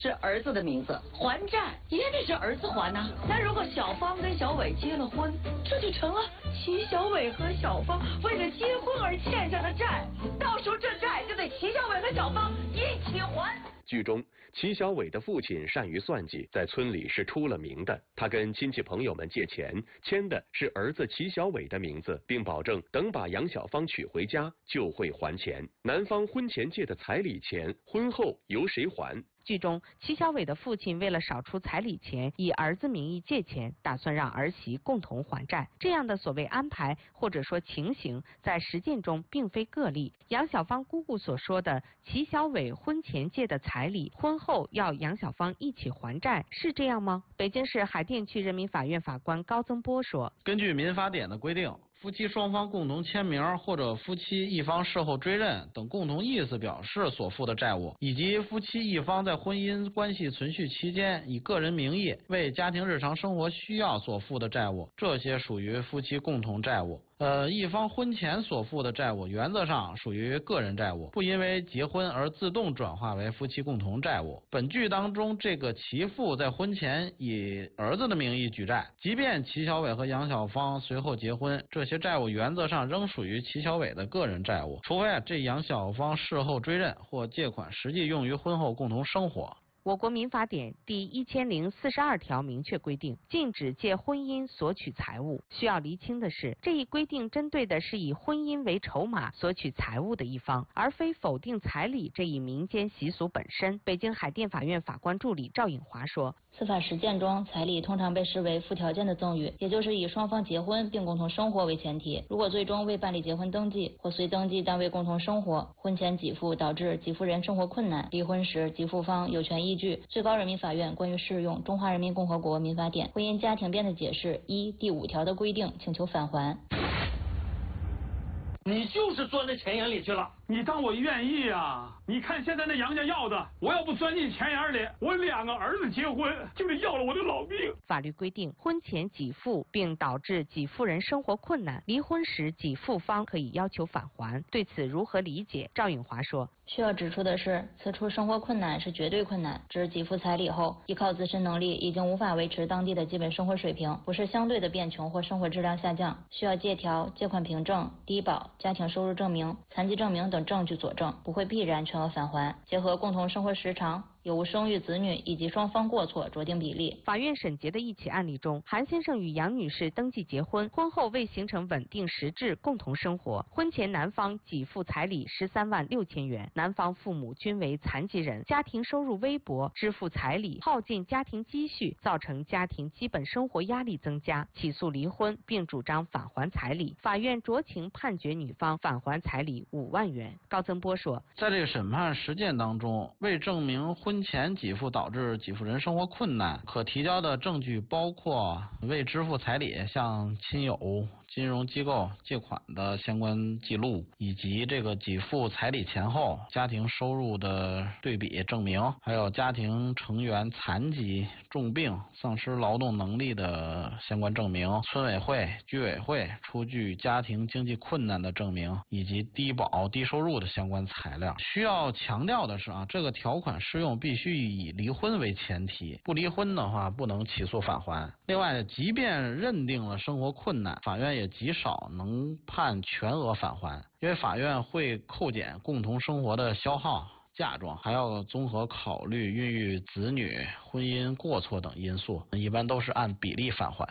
是儿子的名字，还债也得是儿子还呐。那如果小芳跟小伟结了婚，这就成了齐小伟和小芳为了结婚而欠下的债，到时候这债就得齐小伟和小芳一起还。 剧中，齐小伟的父亲善于算计，在村里是出了名的。他跟亲戚朋友们借钱，签的是儿子齐小伟的名字，并保证等把杨小芳娶回家就会还钱。男方婚前借的彩礼钱，婚后由谁还？ 剧中，齐小伟的父亲为了少出彩礼钱，以儿子名义借钱，打算让儿媳共同还债。这样的所谓安排或者说情形，在实践中并非个例。杨小芳姑姑所说的齐小伟婚前借的彩礼，婚后要杨小芳一起还债，是这样吗？北京市海淀区人民法院法官高增波说： 根据民法典的规定，夫妻双方共同签名或者夫妻一方事后追认等共同意思表示所负的债务，以及夫妻一方在婚姻关系存续期间以个人名义为家庭日常生活需要所负的债务，这些属于夫妻共同债务。一方婚前所负的债务原则上属于个人债务，不因为结婚而自动转化为夫妻共同债务。本剧当中，这个齐父在婚前以儿子的名义举债，即便齐小伟和杨小芳随后结婚，这些债务原则上仍属于齐小伟的个人债务，除非这杨小芳事后追认或借款实际用于婚后共同生活。 我国民法典第1042条明确规定，禁止借婚姻索取财物。需要厘清的是，这一规定针对的是以婚姻为筹码索取财物的一方，而非否定彩礼这一民间习俗本身。北京海淀法院法官助理赵颖华说： 司法实践中，彩礼通常被视为附条件的赠与，也就是以双方结婚并共同生活为前提。如果最终未办理结婚登记或虽登记但未共同生活，婚前给付导致给付人生活困难，离婚时给付方有权依据最高人民法院关于适用《中华人民共和国民法典婚姻家庭编的解释1第5条的规定请求返还。 你就是钻那钱眼里去了， 你当我愿意啊？你看现在那杨家要的，我要不钻进钱眼里，我2个儿子结婚就得要了我的老命。 法律规定，婚前给付并导致给付人生活困难，离婚时给付方可以要求返还。对此如何理解？赵颖华说： 需要指出的是，此处生活困难是绝对困难，指给付彩礼后，依靠自身能力已经无法维持当地的基本生活水平，不是相对的变穷或生活质量下降，需要借条、借款凭证、低保、家庭收入证明、残疾证明等证据佐证，不会必然全额返还。结合共同生活时长、有无生育子女以及双方过错酌定比例。 法院审结的一起案例中，韩先生与杨女士登记结婚，婚后未形成稳定实质共同生活。婚前男方给付彩礼13万6千元，男方父母均为残疾人，家庭收入微薄，支付彩礼耗尽家庭积蓄，造成家庭基本生活压力增加，起诉离婚并主张返还彩礼。法院酌情判决女方返还彩礼5万元。高增波说， 在这个审判实践当中，为证明婚前给付导致给付人生活困难，可提交的证据包括未支付彩礼向亲友、金融机构借款的相关记录，以及这个给付彩礼前后家庭收入的对比证明，还有家庭成员残疾、重病、丧失劳动能力的相关证明，村委会、居委会出具家庭经济困难的证明，以及低保、低收入的相关材料。需要强调的是这个条款适用必须以离婚为前提，不离婚的话不能起诉返还。另外，即便认定了生活困难，法院也极少能判全额返还，因为法院会扣减共同生活的消耗、嫁妆，还要综合考虑孕育子女、婚姻过错等因素，一般都是按比例返还。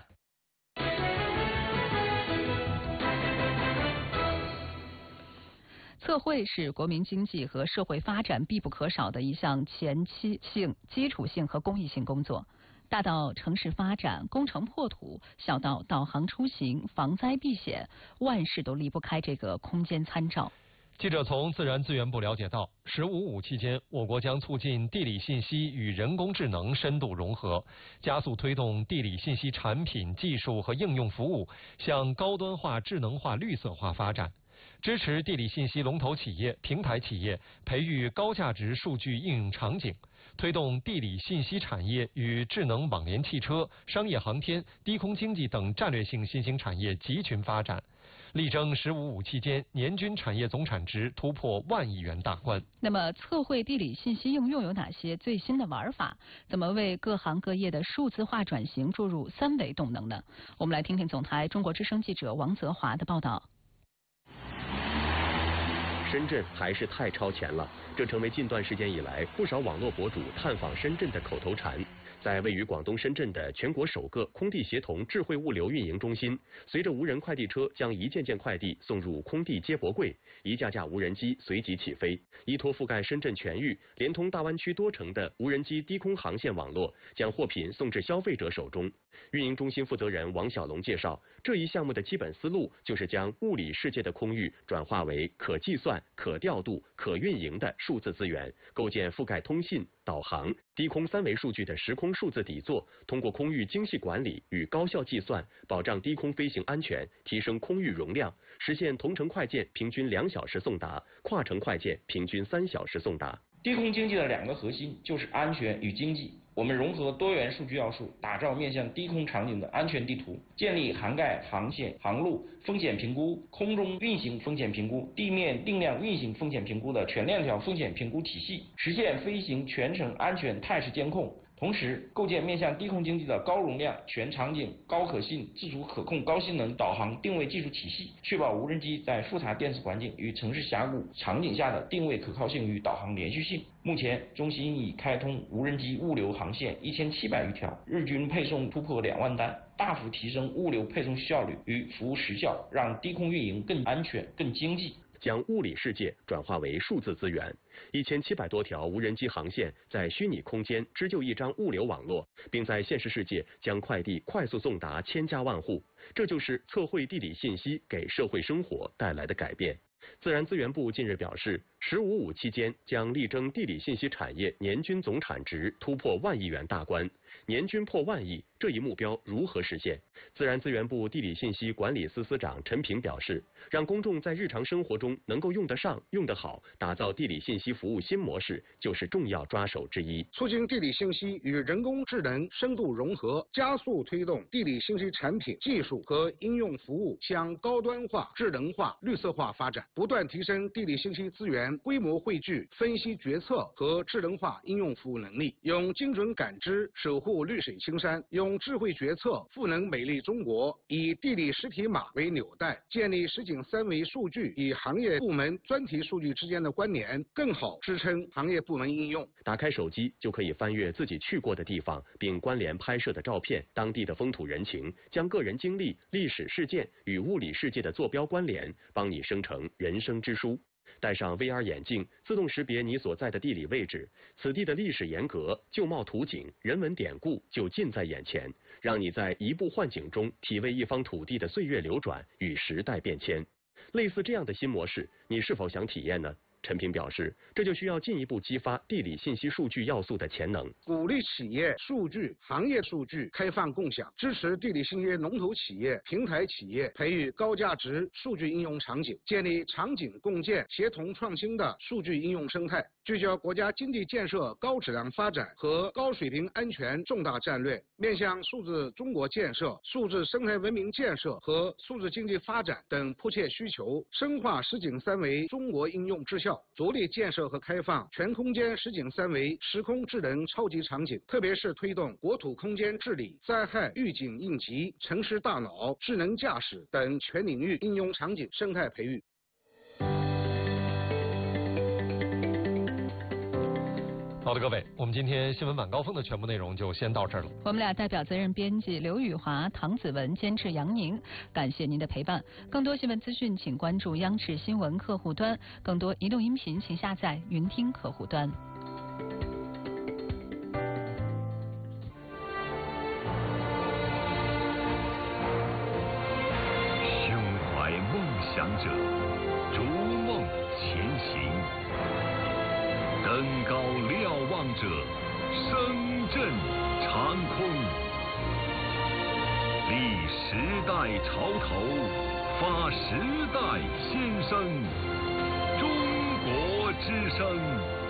测绘是国民经济和社会发展必不可少的一项前期性、基础性和公益性工作。大到城市发展、工程破土，小到导航出行、防灾避险，万事都离不开这个空间参照。 记者从自然资源部了解到，15.5期间，我国将促进地理信息与人工智能深度融合，加速推动地理信息产品、技术和应用服务向高端化、智能化、绿色化发展。支持地理信息龙头企业、平台企业培育高价值数据应用场景，推动地理信息产业与智能网联汽车、商业航天、低空经济等战略性新兴产业集群发展， 力争“十五五”期间年均产业总产值突破1万亿元大关。 那么，测绘地理信息应用有哪些最新的玩法？怎么为各行各业的数字化转型注入3维动能呢？我们来听听总台中国之声记者王泽华的报道。 深圳还是太超前了，这成为近段时间以来不少网络博主探访深圳的口头禅。在位于广东深圳的全国首个空地协同智慧物流运营中心，随着无人快递车将一件件快递送入空地接驳柜，一架架无人机随即起飞，依托覆盖深圳全域、连通大湾区多城的无人机低空航线网络，将货品送至消费者手中。运营中心负责人王小龙介绍，这一项目的基本思路就是将物理世界的空域转化为可计算、可调度、可运营的数字资源，构建覆盖通信、导航、低空3维数据的时空数字底座，通过空域精细管理与高效计算，保障低空飞行安全，提升空域容量，实现同程快件平均2小时送达，跨程快件平均3小时送达。 低空经济的2个核心就是安全与经济。我们融合多元数据要素，打造面向低空场景的安全地图，建立涵盖航线、航路风险评估、空中运行风险评估、地面定量运行风险评估的全链条风险评估体系，实现飞行全程安全态势监控。同时，构建面向低空经济的高容量、全场景、高可信、自主可控、高性能导航定位技术体系，确保无人机在复杂电子环境与城市峡谷场景下的定位可靠性与导航连续性。目前，中心已开通无人机物流航线1700余条，日均配送突破2万单，大幅提升物流配送效率与服务时效，让低空运营更安全、更经济。 将物理世界转化为数字资源，1700多条无人机航线在虚拟空间织就一张物流网络，并在现实世界将快递快速送达千家万户。这就是测绘地理信息给社会生活带来的改变。自然资源部近日表示，“15/5”期间将力争地理信息产业年均总产值突破1万亿元大关。年均破1万亿，这一目标如何实现？自然资源部地理信息管理司司长陈平表示，让公众在日常生活中能够用得上、用得好，打造地理信息服务新模式，就是重要抓手之一。 促进地理信息与人工智能深度融合，加速推动地理信息产品、技术和应用服务向高端化、智能化、绿色化发展，不断提升地理信息资源规模汇聚、分析决策和智能化应用服务能力，用精准感知守护绿水青山，用智慧决策赋能美丽中国，以地理实体码为纽带，建立实景3维数据与行业部门专题数据之间的关联，更好支撑行业部门应用。 打开手机就可以翻阅自己去过的地方，并关联拍摄的照片、当地的风土人情，将个人经历、历史事件与物理世界的坐标关联，帮你生成人生之书。戴上 VR 眼镜，自动识别你所在的地理位置，此地的历史沿革、旧貌图景、人文典故就近在眼前，让你在移步换景中体味一方土地的岁月流转与时代变迁。类似这样的新模式，你是否想体验呢？陈平表示，这就需要进一步激发地理信息数据要素的潜能， 鼓励企业数据、行业数据开放共享，支持地理信息龙头企业、平台企业培育高价值数据应用场景，建立场景共建、协同创新的数据应用生态，聚焦国家经济建设高质量发展和高水平安全重大战略，面向数字中国建设、数字生态文明建设和数字经济发展等迫切需求，深化实景3维中国应用质效，着力建设和开放全空间实景3维时空智能超级场景，特别是推动国土空间治理、灾害预警应急、城市大脑、智能驾驶等全领域应用场景生态培育。 好的，各位，我们今天新闻晚高峰的全部内容就先到这儿了。 我们俩代表责任编辑刘宇华、唐子文，监制杨宁，感谢您的陪伴。更多新闻资讯，请关注央视新闻客户端；更多移动音频，请下载云听客户端。 胸怀梦想者，逐梦前行。登高瞭望者，声震长空。立时代潮头，发时代先声。中国之声。